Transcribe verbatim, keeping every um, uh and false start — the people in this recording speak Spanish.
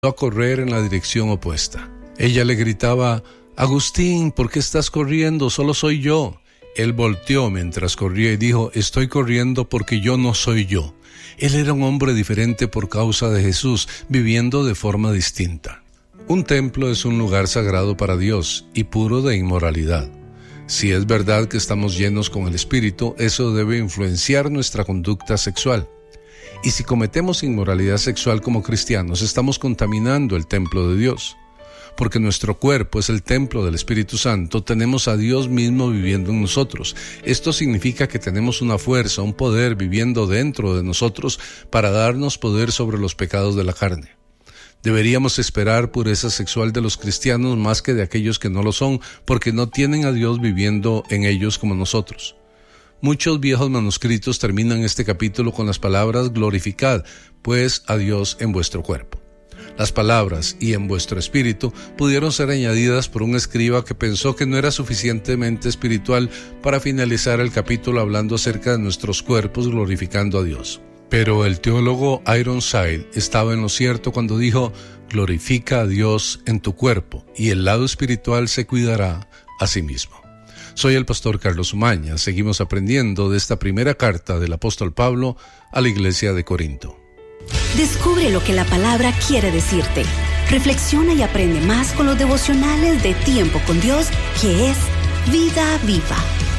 a correr en la dirección opuesta. Ella le gritaba: Agustín, ¿por qué estás corriendo? Solo soy yo. Él volteó mientras corría y dijo: estoy corriendo porque yo no soy yo. Él era un hombre diferente por causa de Jesús, viviendo de forma distinta. Un templo es un lugar sagrado para Dios y puro de inmoralidad. Si es verdad que estamos llenos con el Espíritu, eso debe influenciar nuestra conducta sexual. Y si cometemos inmoralidad sexual como cristianos, estamos contaminando el templo de Dios. Porque nuestro cuerpo es el templo del Espíritu Santo, tenemos a Dios mismo viviendo en nosotros. Esto significa que tenemos una fuerza, un poder viviendo dentro de nosotros para darnos poder sobre los pecados de la carne. Deberíamos esperar pureza sexual de los cristianos más que de aquellos que no lo son, porque no tienen a Dios viviendo en ellos como nosotros. Muchos viejos manuscritos terminan este capítulo con las palabras: glorificad, pues, a Dios en vuestro cuerpo. Las palabras "y en vuestro espíritu" pudieron ser añadidas por un escriba que pensó que no era suficientemente espiritual para finalizar el capítulo hablando acerca de nuestros cuerpos glorificando a Dios. Pero el teólogo Ironside estaba en lo cierto cuando dijo: glorifica a Dios en tu cuerpo y el lado espiritual se cuidará a sí mismo. Soy el pastor Carlos Umaña. Seguimos aprendiendo de esta primera carta del apóstol Pablo a la iglesia de Corinto. Descubre lo que la palabra quiere decirte. Reflexiona y aprende más con los devocionales de Tiempo con Dios, que es Vida Viva.